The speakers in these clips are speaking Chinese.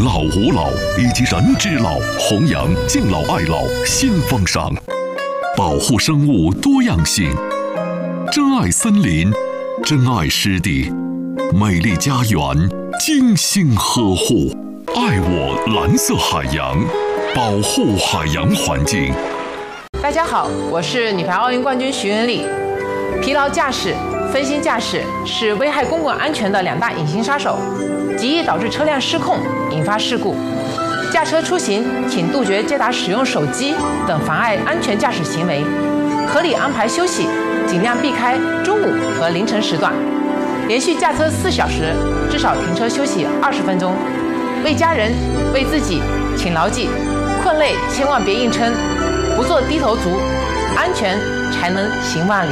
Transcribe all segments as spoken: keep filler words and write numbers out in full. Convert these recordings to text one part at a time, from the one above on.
老吾老以及人之老，弘扬敬老爱老新风尚，保护生物多样性，珍爱森林，珍爱湿地，美丽家园精心呵护，爱我蓝色海洋，保护海洋环境。 大家好，我是女排奥运冠军徐文丽。疲劳驾驶、分心驾驶是危害公共安全的两大隐形杀手，极易导致车辆失控，引发事故。驾车出行，请杜绝接打使用手机等妨碍安全驾驶行为，合理安排休息，尽量避开中午和凌晨时段。连续驾车四小时，至少停车休息二十分钟。为家人、为自己，请牢记：困累千万别硬撑，不做低头族，安全才能行万里。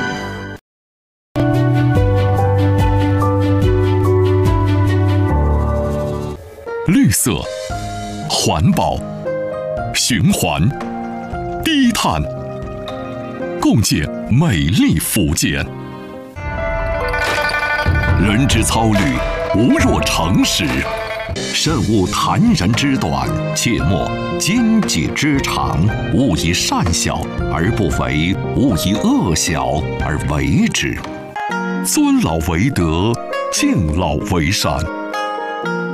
绿色、环保、循环、低碳，共建美丽福建。人之操虑，无若成实。慎勿谈人之短，切莫奸己之长。勿以善小而不为，勿以恶小而为之。尊老为德，敬老为善。